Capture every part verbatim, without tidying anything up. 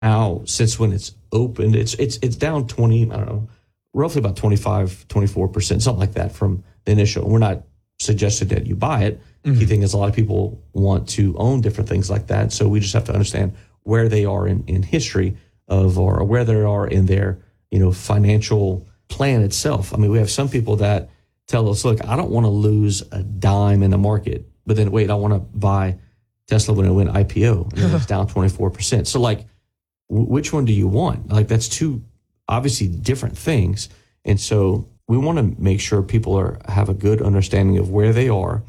Now, since when it's opened, it's it's it's down twenty, I don't know, roughly about twenty-five, twenty-four percent, something like that from the initial. We're not suggesting that you buy it. Mm-hmm. Key thing is a lot of people want to own different things like that. So we just have to understand where they are in, in history of, or where they are in their, you know, financial plan itself. I mean, we have some people that tell us, look, I don't want to lose a dime in the market, but then wait, I want to buy Tesla when it went I P O, and then it's down twenty-four percent. So like, w- which one do you want? Like, that's two obviously different things. And so we want to make sure people are have a good understanding of where they are,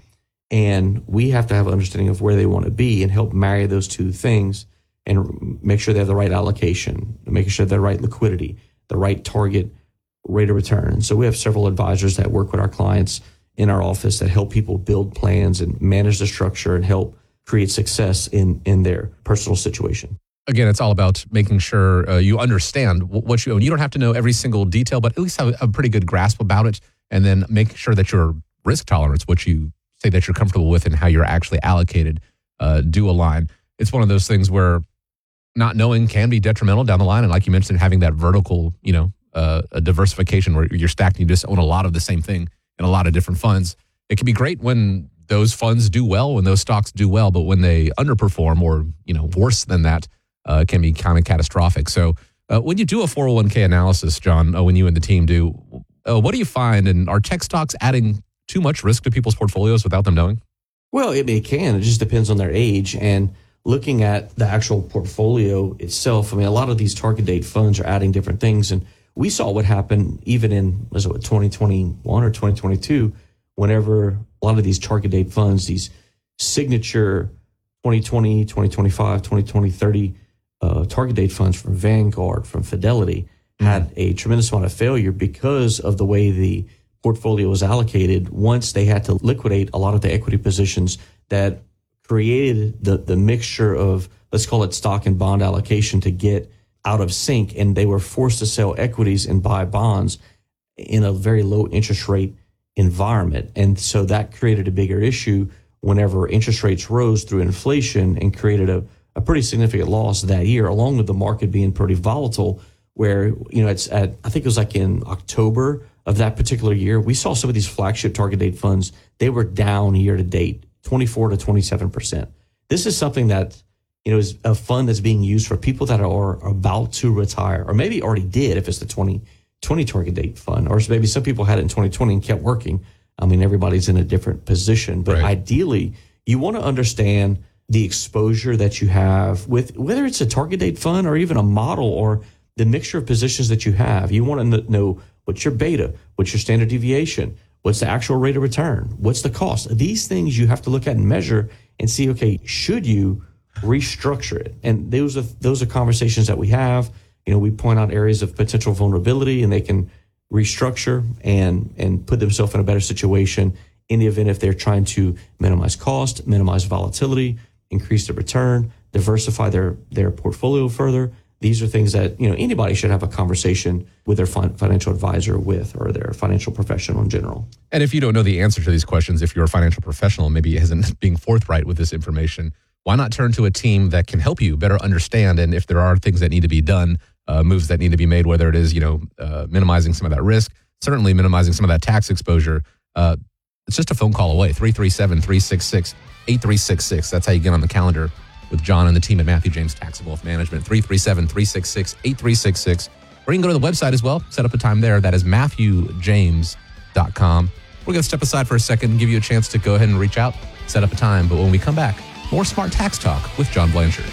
and we have to have an understanding of where they want to be and help marry those two things and make sure they have the right allocation, making sure they have the right liquidity, the right target rate of return. And so we have several advisors that work with our clients in our office that help people build plans and manage the structure and help create success in, in their personal situation. Again, it's all about making sure uh, you understand what you own. You don't have to know every single detail, but at least have a pretty good grasp about it, and then make sure that your risk tolerance, what you say that you're comfortable with and how you're actually allocated, uh, do align. It's one of those things where not knowing can be detrimental down the line. And like you mentioned, having that vertical, you know, uh, a diversification where you're stacked and you just own a lot of the same thing in a lot of different funds. It can be great when those funds do well, when those stocks do well, but when they underperform or, you know, worse than that, uh, it can be kind of catastrophic. So uh, when you do a four oh one k analysis, John, uh, when you and the team do, uh, what do you find? And are tech stocks adding too much risk to people's portfolios without them knowing? Well, it, it can. It just depends on their age. And looking at the actual portfolio itself, I mean, a lot of these target date funds are adding different things. And we saw what happened even in, was it twenty twenty-one or twenty twenty-two, whenever a lot of these target date funds, these signature twenty twenty, twenty twenty-five, twenty twenty, thirty uh, target date funds from Vanguard, from Fidelity, mm-hmm. had a tremendous amount of failure because of the way the portfolio was allocated once they had to liquidate a lot of the equity positions that created the, the mixture of, let's call it stock and bond allocation, to get out of sync. And they were forced to sell equities and buy bonds in a very low interest rate environment. And so that created a bigger issue whenever interest rates rose through inflation and created a, a pretty significant loss that year, along with the market being pretty volatile, where, you know, it's at, I think it was like in October of that particular year, we saw some of these flagship target date funds, they were down year to date, twenty-four to twenty-seven percent. This is something that, you know, is a fund that's being used for people that are about to retire, or maybe already did if it's the twenty twenty target date fund, or maybe some people had it in twenty twenty and kept working. I mean, everybody's in a different position, but right. Ideally, you want to understand the exposure that you have with, whether it's a target date fund or even a model or the mixture of positions that you have. You want to know what's your beta, what's your standard deviation, what's the actual rate of return, what's the cost. These things you have to look at and measure and see, okay, should you restructure it? And those are those are conversations that we have. You know, we point out areas of potential vulnerability, and they can restructure and and put themselves in a better situation in the event if they're trying to minimize cost, minimize volatility, increase the return, diversify their their portfolio further. These are things that, you know, anybody should have a conversation with their fin- financial advisor with, or their financial professional in general. And if you don't know the answer to these questions, if you're a financial professional, maybe isn't being forthright with this information, why not turn to a team that can help you better understand? And if there are things that need to be done, uh, moves that need to be made, whether it is, you know, uh, minimizing some of that risk, certainly minimizing some of that tax exposure, uh, it's just a phone call away. three three seven, three six six, eight three six six. That's how you get on the calendar with John and the team at Matthew James Tax and Wealth Management. three three seven, three six six, eight three six six. Or you can go to the website as well, set up a time there. That is matthew james dot com. We're going to step aside for a second and give you a chance to go ahead and reach out, set up a time. But when we come back, more Smart Tax Talk with John Blanchard.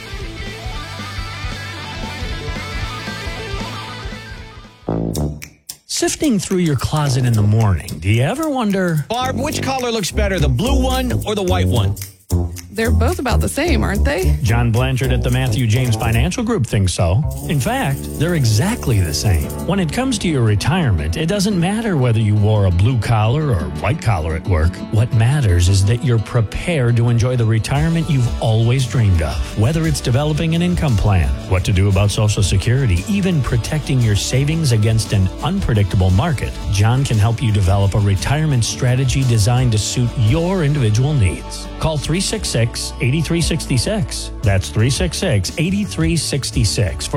Sifting through your closet in the morning, do you ever wonder, Barb, which collar looks better, the blue one or the white one? They're both about the same, aren't they? John Blanchard at the Matthew James Financial Group thinks so. In fact, they're exactly the same. When it comes to your retirement, it doesn't matter whether you wore a blue collar or white collar at work. What matters is that you're prepared to enjoy the retirement you've always dreamed of. Whether it's developing an income plan, what to do about Social Security, even protecting your savings against an unpredictable market, John can help you develop a retirement strategy designed to suit your individual needs. Call three six six, six, eight three six six. That's three six six, eight three six six.